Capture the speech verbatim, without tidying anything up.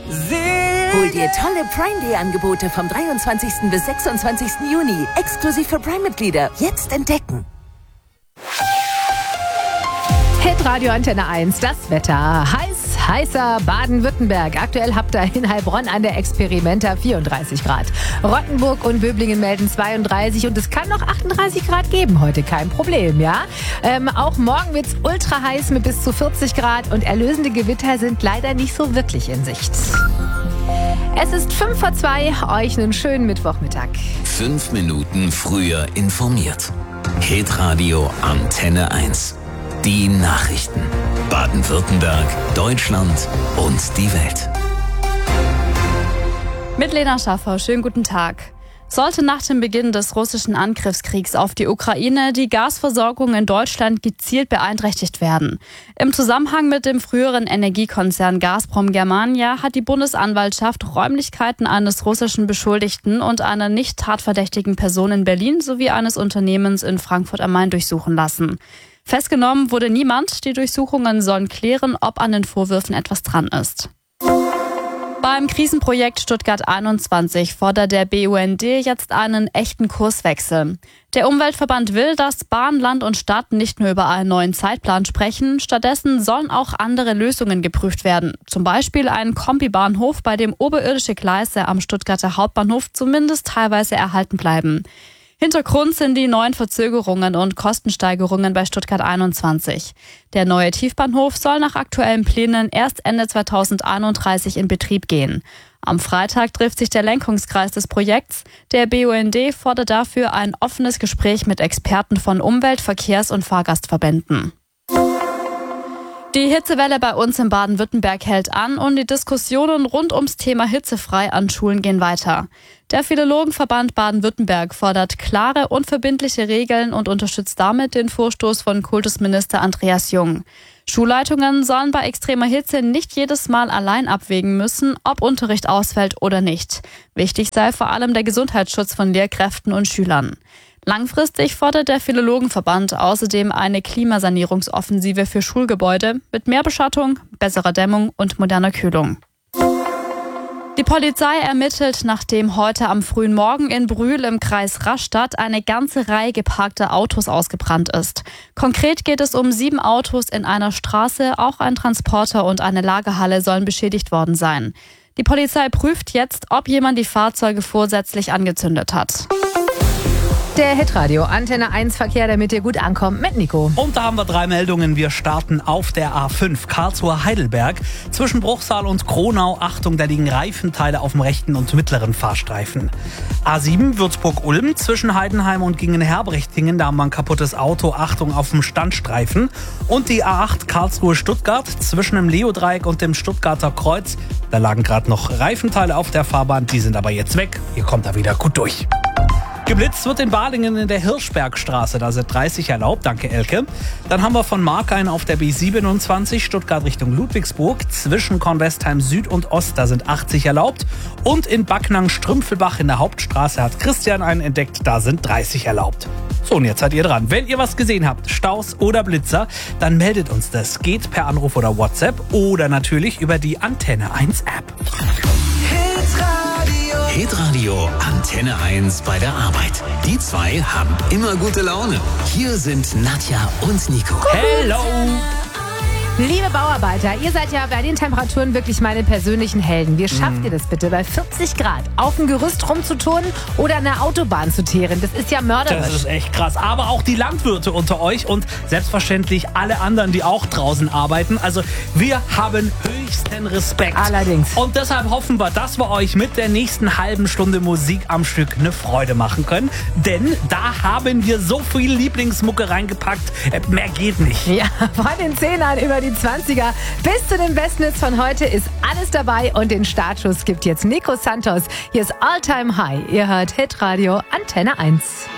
Hol dir tolle Prime Day Angebote vom dreiundzwanzigsten bis sechsundzwanzigsten Juni. Exklusiv für Prime-Mitglieder. Jetzt entdecken. Hitradio Antenne eins, das Wetter. Heiß, heißer Baden-Württemberg. Aktuell habt ihr in Heilbronn an der Experimenta vierunddreißig Grad. Rottenburg und Böblingen melden zweiunddreißig und es kann noch achtunddreißig Grad geben heute. Kein Problem, ja? Ähm, auch morgen wird's ultra heiß mit bis zu vierzig Grad und erlösende Gewitter sind leider nicht so wirklich in Sicht. Es ist fünf vor zwei, euch einen schönen Mittwochmittag. Fünf Minuten früher informiert. Hitradio Antenne eins. Die Nachrichten. Baden-Württemberg, Deutschland und die Welt. Mit Lena Schaffer, schönen guten Tag. Sollte nach dem Beginn des russischen Angriffskriegs auf die Ukraine die Gasversorgung in Deutschland gezielt beeinträchtigt werden. Im Zusammenhang mit dem früheren Energiekonzern Gazprom Germania hat die Bundesanwaltschaft Räumlichkeiten eines russischen Beschuldigten und einer nicht tatverdächtigen Person in Berlin sowie eines Unternehmens in Frankfurt am Main durchsuchen lassen. Festgenommen wurde niemand. Die Durchsuchungen sollen klären, ob an den Vorwürfen etwas dran ist. Beim Krisenprojekt Stuttgart einundzwanzig fordert der B U N D jetzt einen echten Kurswechsel. Der Umweltverband will, dass Bahn, Land und Stadt nicht nur über einen neuen Zeitplan sprechen, stattdessen sollen auch andere Lösungen geprüft werden. Zum Beispiel ein Kombibahnhof, bei dem oberirdische Gleise am Stuttgarter Hauptbahnhof zumindest teilweise erhalten bleiben. Hintergrund sind die neuen Verzögerungen und Kostensteigerungen bei Stuttgart einundzwanzig. Der neue Tiefbahnhof soll nach aktuellen Plänen erst Ende zweitausendeinunddreißig in Betrieb gehen. Am Freitag trifft sich der Lenkungskreis des Projekts. Der B U N D fordert dafür ein offenes Gespräch mit Experten von Umwelt-, Verkehrs- und Fahrgastverbänden. Die Hitzewelle bei uns in Baden-Württemberg hält an und die Diskussionen rund ums Thema hitzefrei an Schulen gehen weiter. Der Philologenverband Baden-Württemberg fordert klare und verbindliche Regeln und unterstützt damit den Vorstoß von Kultusminister Andreas Jung. Schulleitungen sollen bei extremer Hitze nicht jedes Mal allein abwägen müssen, ob Unterricht ausfällt oder nicht. Wichtig sei vor allem der Gesundheitsschutz von Lehrkräften und Schülern. Langfristig fordert der Philologenverband außerdem eine Klimasanierungsoffensive für Schulgebäude mit mehr Beschattung, besserer Dämmung und moderner Kühlung. Die Polizei ermittelt, nachdem heute am frühen Morgen in Brühl im Kreis Rastatt eine ganze Reihe geparkter Autos ausgebrannt ist. Konkret geht es um sieben Autos in einer Straße, auch ein Transporter und eine Lagerhalle sollen beschädigt worden sein. Die Polizei prüft jetzt, ob jemand die Fahrzeuge vorsätzlich angezündet hat. Der Hitradio Antenne eins Verkehr, damit ihr gut ankommt, mit Nico. Und da haben wir drei Meldungen. Wir starten auf der A fünf Karlsruhe-Heidelberg. Zwischen Bruchsal und Kronau, Achtung, da liegen Reifenteile auf dem rechten und mittleren Fahrstreifen. A sieben Würzburg-Ulm, zwischen Heidenheim und Gingen-Herbrechtingen, da haben wir ein kaputtes Auto, Achtung auf dem Standstreifen. Und die A acht Karlsruhe-Stuttgart, zwischen dem Leodreieck und dem Stuttgarter Kreuz, da lagen gerade noch Reifenteile auf der Fahrbahn, die sind aber jetzt weg. Ihr kommt da wieder gut durch. Geblitzt wird in Balingen in der Hirschbergstraße, da sind dreißig erlaubt, danke Elke. Dann haben wir von Markhain auf der B siebenundzwanzig, Stuttgart Richtung Ludwigsburg, zwischen Kornwestheim Süd und Ost, da sind achtzig erlaubt. Und in Backnang-Strümpfelbach in der Hauptstraße hat Christian einen entdeckt, da sind dreißig erlaubt. So, und jetzt seid ihr dran. Wenn ihr was gesehen habt, Staus oder Blitzer, dann meldet uns das. Geht per Anruf oder WhatsApp oder natürlich über die Antenne eins App. Hitradio Antenne eins bei der Arbeit. Die zwei haben immer gute Laune. Hier sind Nadja und Nico. Hello! Liebe Bauarbeiter, ihr seid ja bei den Temperaturen wirklich meine persönlichen Helden. Wie schafft mm. ihr das bitte, bei vierzig Grad auf dem Gerüst rumzuturnen oder eine Autobahn zu teeren? Das ist ja mörderisch. Das ist echt krass. Aber auch die Landwirte unter euch und selbstverständlich alle anderen, die auch draußen arbeiten. Also wir haben höchsten Respekt. Allerdings. Und deshalb hoffen wir, dass wir euch mit der nächsten halben Stunde Musik am Stück eine Freude machen können. Denn da haben wir so viel Lieblingsmucke reingepackt. Mehr geht nicht. Ja, von den Zehnern über die zwanziger bis zu den Bestness von heute ist alles dabei und den Startschuss gibt jetzt Nico Santos. Hier ist All Time High. Ihr hört Hitradio Antenne eins.